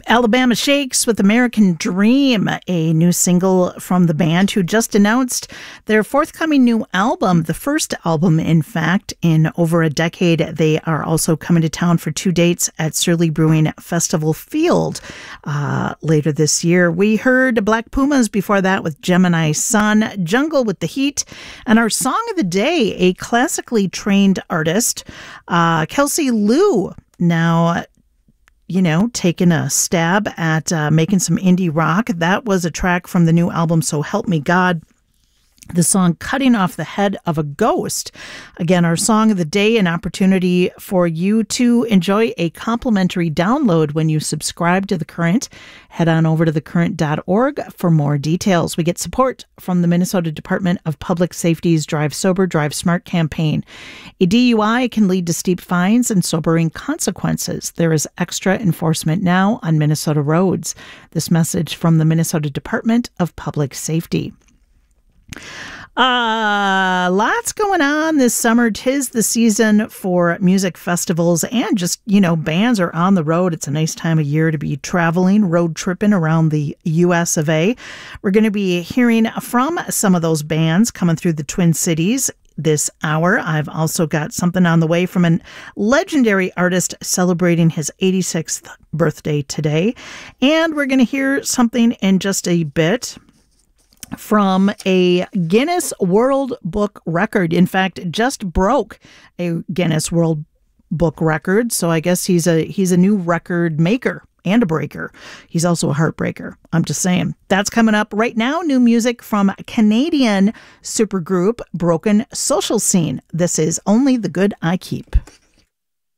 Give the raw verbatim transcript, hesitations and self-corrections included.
Alabama Shakes with American Dream, a new single from the band who just announced their forthcoming new album, the first album, in fact, in over a decade. They are also coming to town for two dates at Surly Brewing Festival Field uh, later this year. We heard Black Pumas before that with Gemini Sun, Jungle with the Heat, and our song of the day, a classically trained artist, uh, Kelsey Lu. Now, you know, taking a stab at uh, making some indie rock. That was a track from the new album, So Help Me God. The song Cutting Off the Head of a Ghost. Again, our song of the day, an opportunity for you to enjoy a complimentary download when you subscribe to The Current. Head on over to the current dot org for more details. We get support from the Minnesota Department of Public Safety's Drive Sober, Drive Smart campaign. A D U I can lead to steep fines and sobering consequences. There is extra enforcement now on Minnesota roads. This message from the Minnesota Department of Public Safety. Uh, lots going on this summer. 'Tis the season for music festivals and just, you know, bands are on the road. It's a nice time of year to be traveling, road tripping around the U S of A. We're going to be hearing from some of those bands coming through the Twin Cities this hour. I've also got something on the way from a legendary artist celebrating his eighty-sixth birthday today. And we're going to hear something in just a bit from a Guinness World Book record. In fact, just broke a Guinness World Book record. So I guess he's a he's a new record maker and a breaker. He's also a heartbreaker. I'm just saying. That's coming up right now. New music from Canadian supergroup Broken Social Scene. This is Only the Good I Keep.